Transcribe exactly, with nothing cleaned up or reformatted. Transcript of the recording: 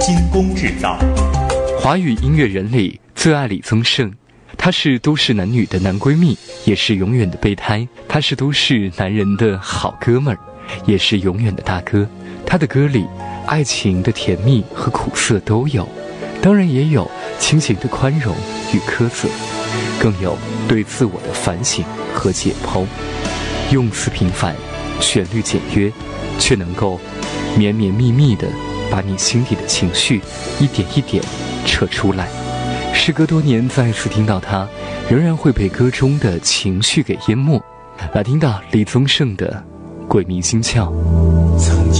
精工制造。 华语音乐人里最爱李宗盛，他是都市男女的男闺蜜，也是永远的备胎。他是都市男人的好哥们儿，也是永远的大哥。他的歌里，爱情的甜蜜和苦涩都有，当然也有亲情的宽容与苛责，更有对自我的反省和解剖。用词平凡，旋律简约，却能够绵绵密密地把你心底的情绪一点一点扯出来。时隔多年再次听到它，仍然会被歌中的情绪给淹没。来听到李宗盛的《鬼迷心窍》。 曾经